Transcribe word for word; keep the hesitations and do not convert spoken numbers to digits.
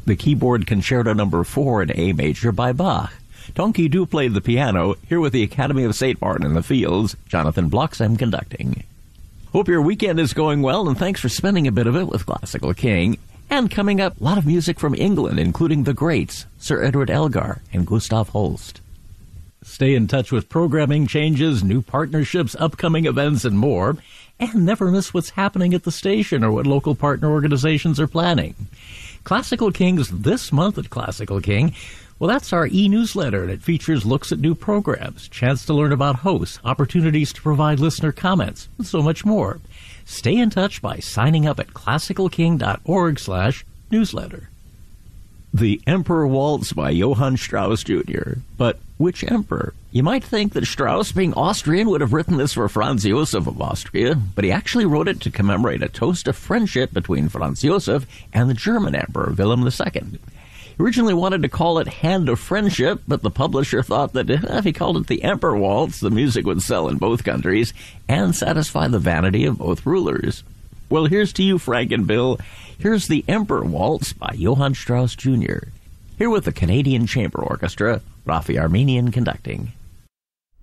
the keyboard Concerto Number four in A major by Bach. Tonki Du played the piano, here with the Academy of Saint Martin in the Fields, Jonathan Bloxham conducting. Hope your weekend is going well, and thanks for spending a bit of it with Classical King. And coming up, a lot of music from England, including the greats, Sir Edward Elgar and Gustav Holst. Stay in touch with programming changes, new partnerships, upcoming events, and more. And never miss what's happening at the station or what local partner organizations are planning. Classical King's This Month at Classical King. Well, that's our e-newsletter, and it features looks at new programs, chance to learn about hosts, opportunities to provide listener comments, and so much more. Stay in touch by signing up at classicalking.org slash newsletter. The Emperor Waltz by Johann Strauss Junior But which emperor? You might think that Strauss, being Austrian, would have written this for Franz Josef of Austria, but he actually wrote it to commemorate a toast of friendship between Franz Josef and the German Emperor Wilhelm the Second. He originally wanted to call it Hand of Friendship, but the publisher thought that if he called it the Emperor Waltz, the music would sell in both countries and satisfy the vanity of both rulers. Well, here's to you, Frank and Bill. Here's the Emperor Waltz by Johann Strauss Junior Here with the Canadian Chamber Orchestra, Rafi Armenian conducting.